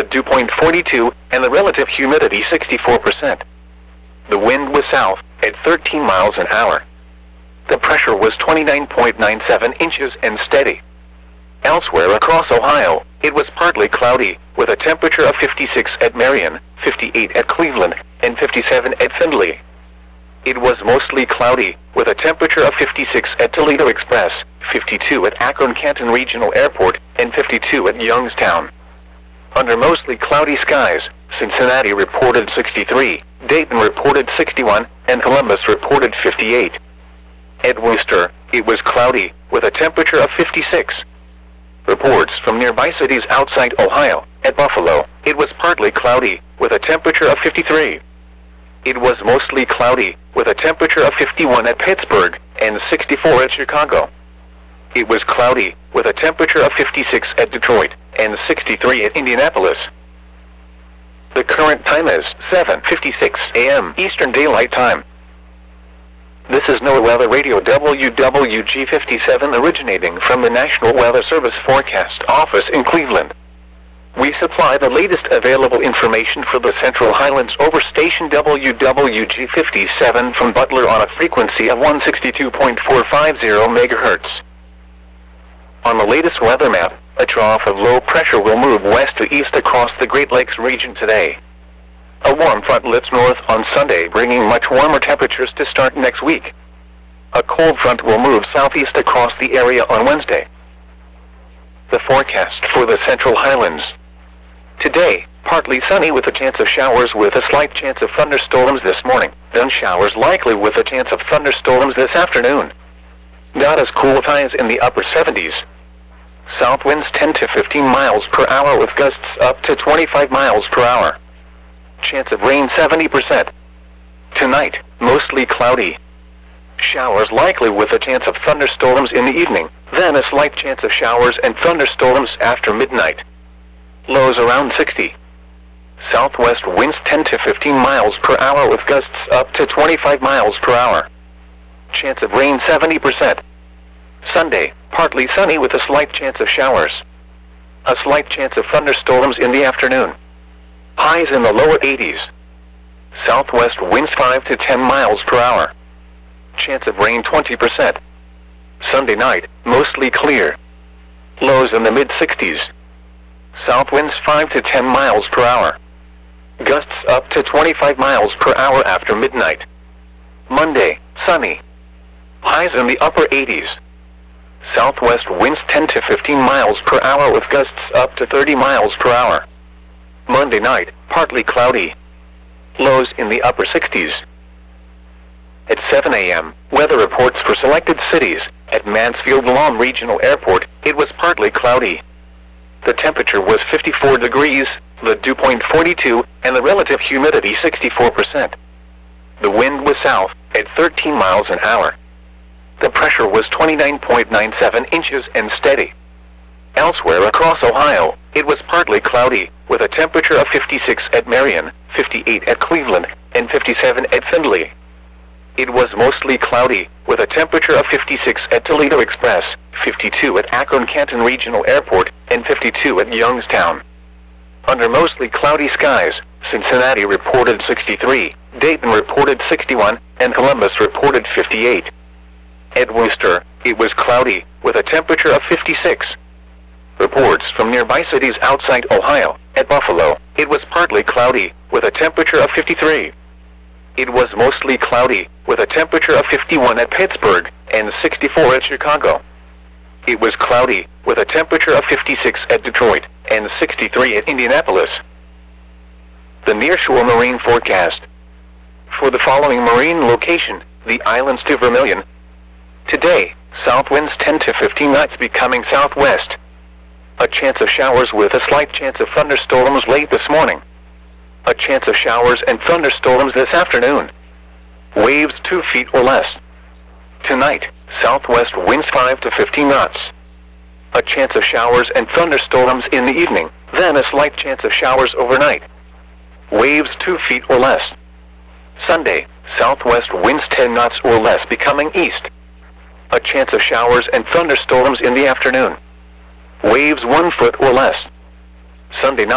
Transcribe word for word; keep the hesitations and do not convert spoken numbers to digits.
dew point forty-two, and the relative humidity sixty-four percent. The wind was south, at thirteen miles an hour. The pressure was twenty-nine point nine seven inches and steady. Elsewhere across Ohio, it was partly cloudy, with a temperature of fifty-six at Marion, fifty-eight at Cleveland, and fifty-seven at Findlay. It was mostly cloudy, with a temperature of fifty-six at Toledo Express, fifty-two at Akron-Canton Regional Airport, and fifty-two at Youngstown. Under mostly cloudy skies, Cincinnati reported sixty-three, Dayton reported sixty-one, and Columbus reported fifty-eight. At Worcester, it was cloudy, with a temperature of fifty-six. Reports from nearby cities outside Ohio. At Buffalo, it was partly cloudy, with a temperature of fifty-three. It was mostly cloudy, with a temperature of fifty-one at Pittsburgh, and sixty-four at Chicago. It was cloudy, with a temperature of fifty-six at Detroit, and sixty-three at Indianapolis. The current time is seven fifty-six a m Eastern Daylight Time. This is NOAA Weather Radio W W G fifty-seven originating from the National Weather Service Forecast Office in Cleveland. We supply the latest available information for the Central Highlands over station W W G fifty-seven from Butler on a frequency of one sixty-two point four five zero megahertz. On the latest weather map, a trough of low pressure will move west to east across the Great Lakes region today. A warm front lifts north on Sunday, bringing much warmer temperatures to start next week. A cold front will move southeast across the area on Wednesday. The forecast for the Central Highlands. Today, partly sunny with a chance of showers with a slight chance of thunderstorms this morning, then showers likely with a chance of thunderstorms this afternoon. Not as cool with highs in the upper seventies. South winds ten to fifteen miles per hour with gusts up to twenty-five miles per hour. Chance of rain seventy percent. Tonight, mostly cloudy. Showers likely with a chance of thunderstorms in the evening, then a slight chance of showers and thunderstorms after midnight. Lows around sixty. Southwest winds ten to fifteen miles per hour with gusts up to twenty-five miles per hour. Chance of rain seventy percent. Sunday, partly sunny with a slight chance of showers. A slight chance of thunderstorms in the afternoon. Highs in the lower eighties. Southwest winds five to ten miles per hour. Chance of rain twenty percent. Sunday night, mostly clear. Lows in the mid sixties. South winds five to ten miles per hour. Gusts up to twenty-five miles per hour after midnight. Monday, sunny. Highs in the upper eighties. Southwest winds ten to fifteen miles per hour with gusts up to thirty miles per hour. Monday night, partly cloudy. Lows in the upper sixties. At seven a m, weather reports for selected cities. At Mansfield-Lom Regional Airport, it was partly cloudy. The temperature was fifty-four degrees, the dew point forty-two, and the relative humidity sixty-four percent. The wind was south, at thirteen miles an hour. The pressure was twenty-nine point nine seven inches and steady. Elsewhere across Ohio, it was partly cloudy, with a temperature of fifty-six at Marion, fifty-eight at Cleveland, and fifty-seven at Findlay. It was mostly cloudy, with a temperature of fifty-six at Toledo Express, fifty-two at Akron-Canton Regional Airport, and fifty-two at Youngstown. Under mostly cloudy skies, Cincinnati reported sixty-three, Dayton reported sixty-one, and Columbus reported fifty-eight. At Worcester, it was cloudy, with a temperature of fifty-six. Reports from nearby cities outside Ohio. At Buffalo, it was partly cloudy, with a temperature of fifty-three. It was mostly cloudy, with a temperature of fifty-one at Pittsburgh, and sixty-four at Chicago. It was cloudy, with a temperature of fifty-six at Detroit, and sixty-three at Indianapolis. The nearshore marine forecast. For the following marine location, the islands to Vermilion. Today, south winds ten to fifteen knots becoming southwest. A chance of showers with a slight chance of thunderstorms late this morning. A chance of showers and thunderstorms this afternoon. Waves two feet or less. Tonight, southwest winds five to fifteen knots. A chance of showers and thunderstorms in the evening, then a slight chance of showers overnight. Waves two feet or less. Sunday, southwest winds ten knots or less becoming east. A chance of showers and thunderstorms in the afternoon. Waves one foot or less. Sunday night.